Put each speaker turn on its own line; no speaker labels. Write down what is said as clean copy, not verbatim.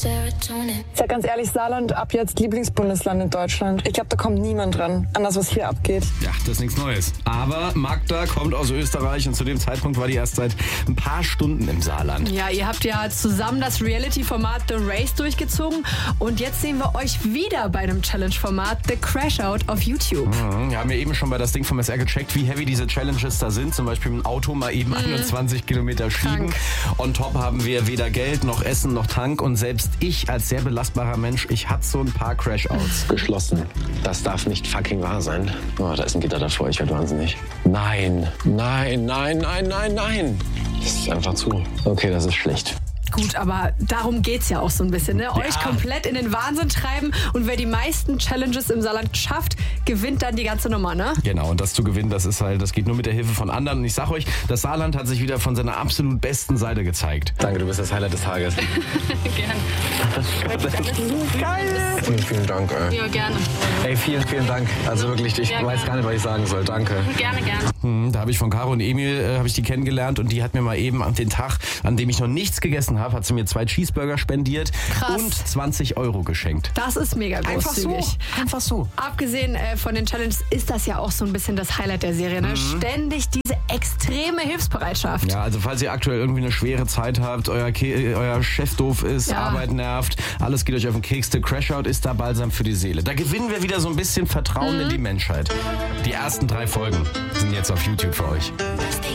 Ich sag ganz ehrlich, Saarland ab jetzt Lieblingsbundesland in Deutschland. Ich glaube, da kommt niemand dran, an das, was hier abgeht.
Ja, das ist nichts Neues. Aber Magda kommt aus Österreich und zu dem Zeitpunkt war die erst seit ein paar Stunden im Saarland.
Ja, ihr habt ja zusammen das Reality-Format The Race durchgezogen und jetzt sehen wir euch wieder bei einem Challenge-Format The Crash Out auf YouTube.
Wir haben ja eben schon bei das Ding vom SR gecheckt, wie heavy diese Challenges da sind. Zum Beispiel im Auto mal eben 21 Kilometer schieben. On top haben wir weder Geld noch Essen noch Tank und selbst ich als sehr belastbarer Mensch, ich hatte so ein paar Crash-Outs.
Geschlossen. Das darf nicht fucking wahr sein. Oh, da ist ein Gitter davor, ich werde wahnsinnig. Nein, nein, nein, nein, nein, nein. Das ist einfach zu. Okay, das ist schlecht.
Gut, aber darum geht's ja auch so ein bisschen, ne? Euch komplett in den Wahnsinn treiben und wer die meisten Challenges im Saarland schafft, gewinnt dann die ganze Nummer, ne?
Genau, und das zu gewinnen, das geht nur mit der Hilfe von anderen. Und ich sag euch, das Saarland hat sich wieder von seiner absolut besten Seite gezeigt.
Danke, du bist das Highlight des Tages.
Gerne.
Geil!
Vielen Dank, ey.
Ja, gerne.
Ey, vielen Dank. Also wirklich, ich weiß gar nicht, was ich sagen soll. Danke.
Gerne.
Da habe ich von Caro und Emil die kennengelernt und die hat mir mal eben an den Tag, an dem ich noch nichts gegessen habe, hat sie mir 2 Cheeseburger spendiert und 20 € geschenkt.
Das ist mega großzügig.
Einfach so.
Abgesehen von den Challenges ist das ja auch so ein bisschen das Highlight der Serie, ne? Ständig diese extreme Hilfsbereitschaft.
Ja, also falls ihr aktuell irgendwie eine schwere Zeit habt, euer Chef doof ist, Arbeit nervt, alles geht euch auf den Keks, der Crashout ist da Balsam für die Seele. Da gewinnen wir wieder so ein bisschen Vertrauen in die Menschheit. Die ersten 3 Folgen sind jetzt auf YouTube für euch.